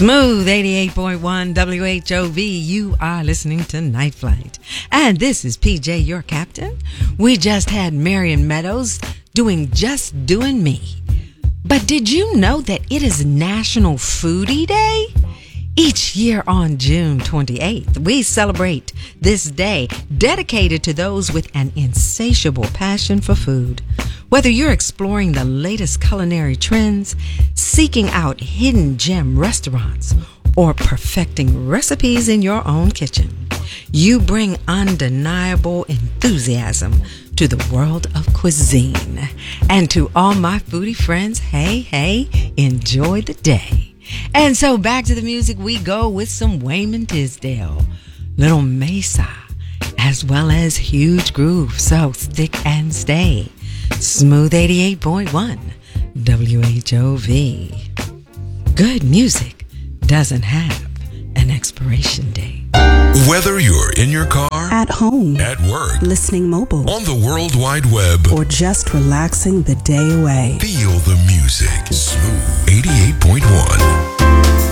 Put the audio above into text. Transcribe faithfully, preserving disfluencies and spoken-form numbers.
Smooth eighty-eight point one W H O V. You are listening to Night Flight. And this is P J, your captain. We just had Marion Meadows doing Just Doing Me. But did you know that it is National Foodie Day? Each year on June twenty-eighth, we celebrate this day dedicated to those with an insatiable passion for food. Whether you're exploring the latest culinary trends, seeking out hidden gem restaurants, or perfecting recipes in your own kitchen, you bring undeniable enthusiasm to the world of cuisine. And to all my foodie friends, hey, hey, enjoy the day. And so back to the music we go with some Wayman Tisdale, Little Mesa, as well as Huge Groove. So stick and stay. Smooth eighty-eight point one W H O V. Good music doesn't have an expiration date. Whether you're in your car, at home, at work, listening mobile, on the World Wide Web, or just relaxing the day away, feel the music. Smooth eighty-eight point one.